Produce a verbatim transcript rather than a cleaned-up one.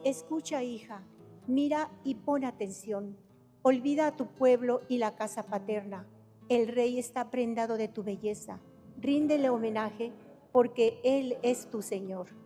Escucha, hija, mira y pon atención. Olvida a tu pueblo y la casa paterna. El rey está prendado de tu belleza. Ríndele homenaje porque él es tu Señor.